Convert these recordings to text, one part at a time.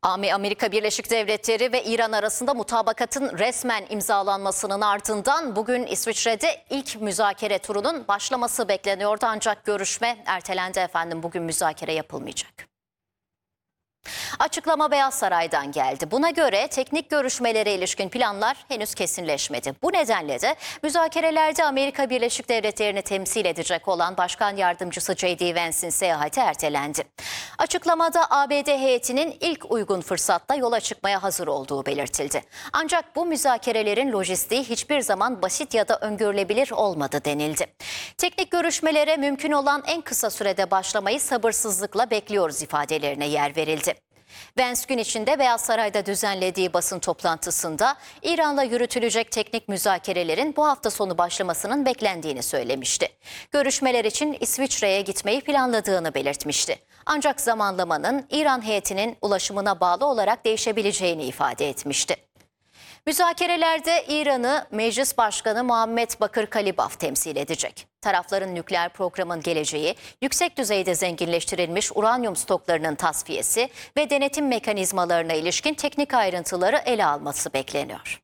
Amerika Birleşik Devletleri ve İran arasında mutabakatın resmen imzalanmasının ardından bugün İsviçre'de ilk müzakere turunun başlaması bekleniyordu. Ancak görüşme ertelendi efendim. Bugün müzakere yapılmayacak. Açıklama Beyaz Saray'dan geldi. Buna göre teknik görüşmelere ilişkin planlar henüz kesinleşmedi. Bu nedenle de müzakerelerde Amerika Birleşik Devletleri'ni temsil edecek olan Başkan Yardımcısı J.D. Vance'in seyahati ertelendi. Açıklamada ABD heyetinin ilk uygun fırsatta yola çıkmaya hazır olduğu belirtildi. Ancak bu müzakerelerin lojistiği hiçbir zaman basit ya da öngörülebilir olmadı denildi. Teknik görüşmelere mümkün olan en kısa sürede başlamayı sabırsızlıkla bekliyoruz ifadelerine yer verildi. Vance gün içinde Beyaz Saray'da düzenlediği basın toplantısında İran'la yürütülecek teknik müzakerelerin bu hafta sonu başlamasının beklendiğini söylemişti. Görüşmeler için İsviçre'ye gitmeyi planladığını belirtmişti. Ancak zamanlamanın İran heyetinin ulaşımına bağlı olarak değişebileceğini ifade etmişti. Müzakerelerde İran'ı Meclis Başkanı Muhammed Bakır Kalibaf temsil edecek. Tarafların nükleer programın geleceği, yüksek düzeyde zenginleştirilmiş uranyum stoklarının tasfiyesi ve denetim mekanizmalarına ilişkin teknik ayrıntıları ele alması bekleniyor.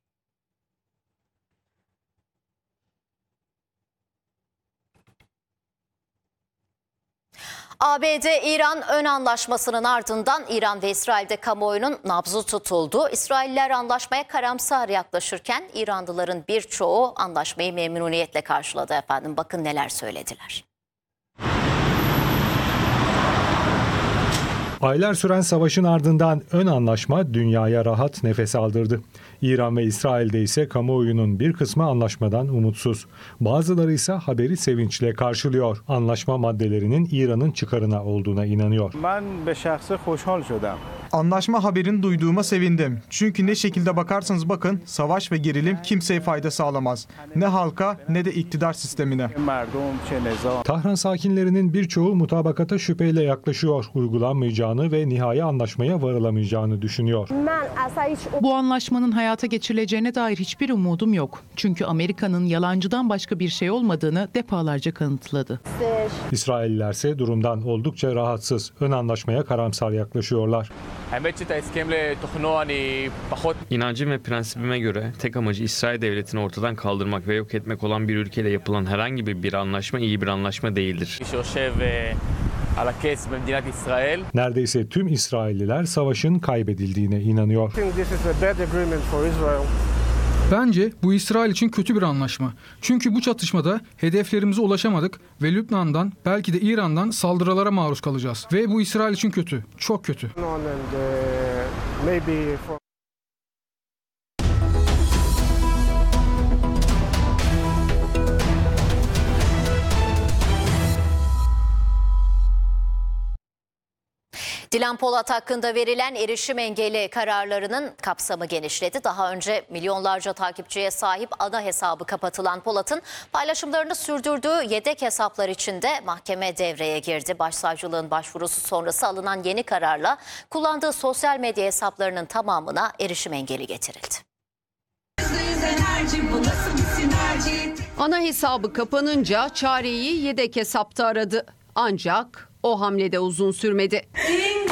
ABD-İran ön anlaşmasının ardından İran ve İsrail'de kamuoyunun nabzı tutuldu. İsrailler anlaşmaya karamsar yaklaşırken İranlıların birçoğu anlaşmayı memnuniyetle karşıladı efendim. Bakın neler söylediler. Aylar süren savaşın ardından ön anlaşma dünyaya rahat nefes aldırdı. İran ve İsrail'de ise kamuoyunun bir kısmı anlaşmadan umutsuz. Bazıları ise haberi sevinçle karşılıyor. Anlaşma maddelerinin İran'ın çıkarına olduğuna inanıyor. Anlaşma haberini duyduğuma sevindim. Çünkü ne şekilde bakarsanız bakın savaş ve gerilim kimseye fayda sağlamaz. Ne halka ne de iktidar sistemine. Tahran sakinlerinin birçoğu mutabakata şüpheyle yaklaşıyor. Uygulanmayacağını ve nihai anlaşmaya varılamayacağını düşünüyor. Bu anlaşmanın hayata geçirileceğine dair hiçbir umudum yok. Çünkü Amerika'nın yalancıdan başka bir şey olmadığını defalarca kanıtladı. İsraillilerse durumdan oldukça rahatsız. Ön anlaşmaya karamsar yaklaşıyorlar. İnancım ve prensibime göre tek amacı İsrail devletini ortadan kaldırmak ve yok etmek olan bir ülkeyle yapılan herhangi bir anlaşma iyi bir anlaşma değildir. Neredeyse tüm İsrailliler savaşın kaybedildiğine inanıyor. Bence bu İsrail için kötü bir anlaşma. Çünkü bu çatışmada hedeflerimize ulaşamadık ve Lübnan'dan belki de İran'dan saldırılara maruz kalacağız. Ve bu İsrail için kötü, çok kötü. Dilan Polat hakkında verilen erişim engeli kararlarının kapsamı genişledi. Daha önce milyonlarca takipçiye sahip ana hesabı kapatılan Polat'ın paylaşımlarını sürdürdüğü yedek hesaplar için de mahkeme devreye girdi. Başsavcılığın başvurusu sonrası alınan yeni kararla kullandığı sosyal medya hesaplarının tamamına erişim engeli getirildi. Ana hesabı kapanınca çareyi yedek hesapta aradı. Ancak o hamlede uzun sürmedi.